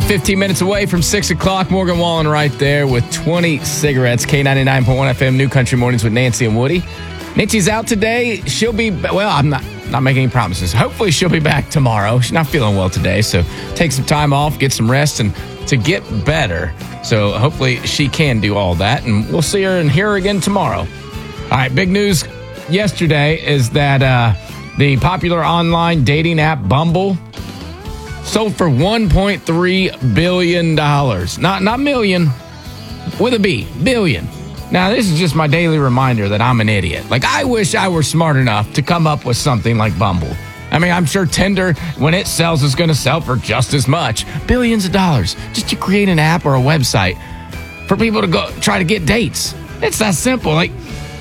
About 15 minutes away from 6 o'clock. Morgan Wallen right there with 20 cigarettes. K99.1 FM, New Country Mornings with Nancy and Woody. Nancy's out today. She'll be, well, I'm not making any promises. Hopefully she'll be back tomorrow. She's not feeling well today, so take some time off, get some rest, and to get better. So hopefully she can do all that, and we'll see her and hear her again tomorrow. All right, big news yesterday is that the popular online dating app Bumble sold for $1.3 billion. Not million, with a B, billion. Now, this is just my daily reminder that I'm an idiot. Like, I wish I were smart enough to come up with something like Bumble. I mean, I'm sure Tinder, when it sells, is going to sell for just as much. Billions of dollars just to create an app or a website for people to go try to get dates. It's that simple. Like,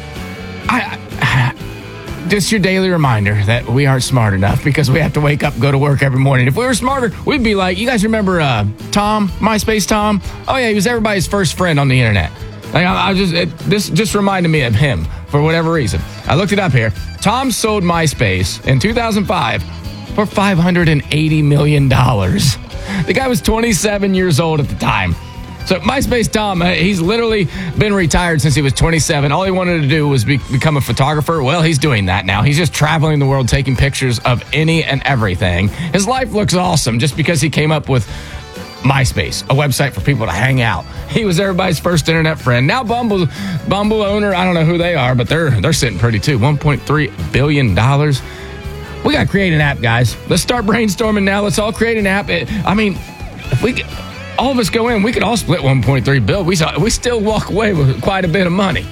just your daily reminder that we aren't smart enough because we have to wake up and go to work every morning. If we were smarter, we'd be like, you guys remember Tom, MySpace Tom? Oh, yeah, he was everybody's first friend on the internet. Like, this just reminded me of him for whatever reason. I looked it up here. Tom sold MySpace in 2005 for $580 million. The guy was 27 years old at the time. So MySpace Tom, he's literally been retired since he was 27. All he wanted to do was become a photographer. Well, he's doing that now. He's just traveling the world taking pictures of any and everything. His life looks awesome just because he came up with MySpace, a website for people to hang out. He was everybody's first internet friend. Now Bumble owner, I don't know who they are, but they're sitting pretty too. $1.3 billion. We got to create an app, guys. Let's start brainstorming now. Let's all create an app. If we all of us go in, we could all split $1.3 billion. We still walk away with quite a bit of money.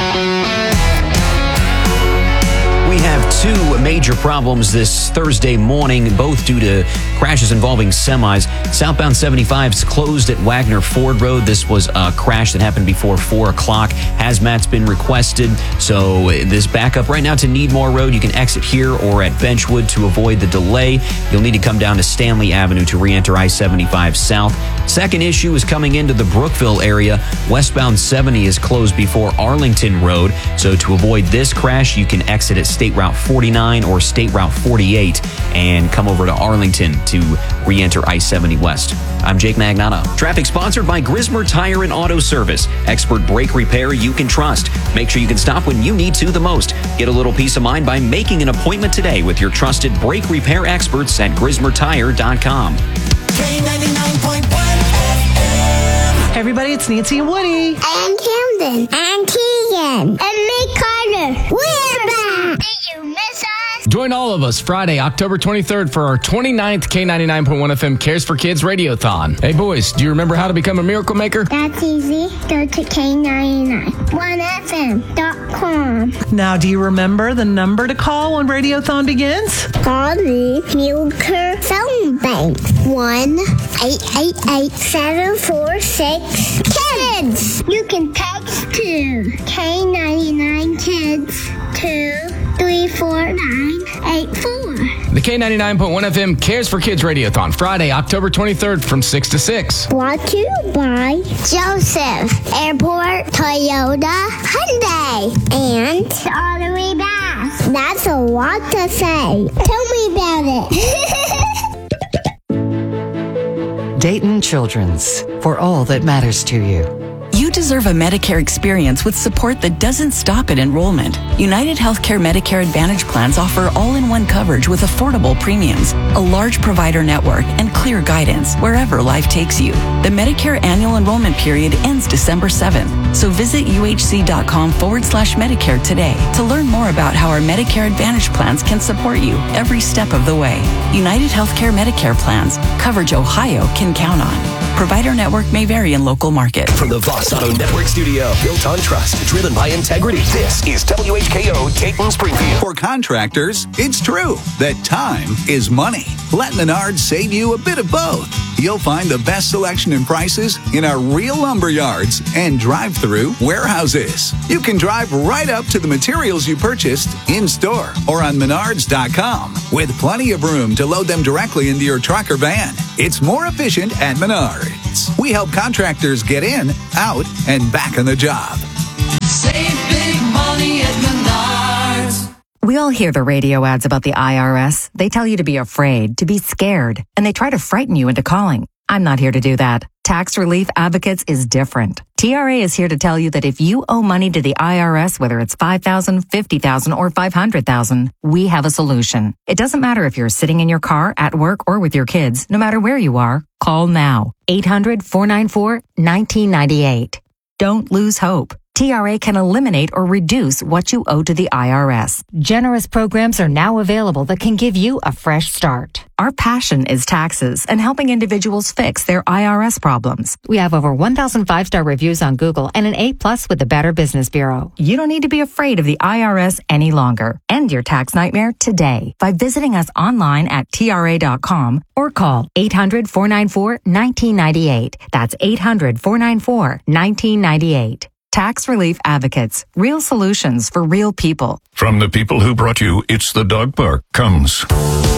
We have two major problems this Thursday morning, both due to crashes involving semis. Southbound 75 is closed at Wagner Ford Road. This was a crash that happened before 4 o'clock. Hazmat's been requested, so this backup right now to Needmore Road. You can exit here or at Benchwood to avoid the delay. You'll need to come down to Stanley Avenue to re-enter I-75 South. Second issue is coming into the Brookville area. Westbound 70 is closed before Arlington Road, so to avoid this crash, you can exit at State Route 49 or State Route 48 and come over to Arlington to re-enter I-70 West. I'm Jake Magnato. Traffic sponsored by Grismer Tire and Auto Service. Expert brake repair you can trust. Make sure you can stop when you need to the most. Get a little peace of mind by making an appointment today with your trusted brake repair experts at GrismerTire.com. K99.1 Hey everybody, it's Nancy and Woody. and Camden and Keegan and Mick Carter. We're back. Did you miss us? Join all of us Friday, October 23rd for our 29th K99.1 FM Cares for Kids Radiothon. Hey boys, do you remember how to become a miracle maker? That's easy. Go to K99.1FM.com. Now, do you remember the number to call when Radiothon begins? Call the Milker Phone Bank. 1-888-746-KIDS. You can text to K99 Kids to 34984. The K99.1 FM Cares for Kids Radiothon, Friday, October 23rd from 6 to 6. Brought to you by Joseph Airport, Toyota, Hyundai, and the Artery Bath. That's a lot to say. Tell me about it. Dayton Children's, for all that matters to you. You deserve a Medicare experience with support that doesn't stop at enrollment. United Healthcare Medicare Advantage plans offer all-in-one coverage with affordable premiums, a large provider network, and clear guidance wherever life takes you. The Medicare annual enrollment period ends December 7th, so visit uhc.com/Medicare today to learn more about how our Medicare Advantage plans can support you every step of the way. United Healthcare Medicare plans, coverage Ohio can count on. Provider network may vary in local market. From the Voss Auto Network studio, built on trust, driven by integrity. This is WHKO Dayton Springfield. For contractors, it's true that time is money. Let Menards save you a bit of both. You'll find the best selection and prices in our real lumber yards and drive-through warehouses. You can drive right up to the materials you purchased in-store or on Menards.com with plenty of room to load them directly into your truck or van. It's more efficient at Menards. We help contractors get in, out, and back on the job. Save big money at Menards. We all hear the radio ads about the IRS. They tell you to be afraid, to be scared, and they try to frighten you into calling. I'm not here to do that. Tax Relief Advocates is different. TRA is here to tell you that if you owe money to the IRS, whether it's $5,000, $50,000, or $500,000, we have a solution. It doesn't matter if you're sitting in your car, at work, or with your kids. No matter where you are, call now. 800-494-1998. Don't lose hope. TRA can eliminate or reduce what you owe to the IRS. Generous programs are now available that can give you a fresh start. Our passion is taxes and helping individuals fix their IRS problems. We have over 1,000 5-star reviews on Google and an A+ with the Better Business Bureau. You don't need to be afraid of the IRS any longer. End your tax nightmare today by visiting us online at TRA.com or call 800-494-1998. That's 800-494-1998. Tax Relief Advocates. Real solutions for real people. From the people who brought you It's the Dog Park comes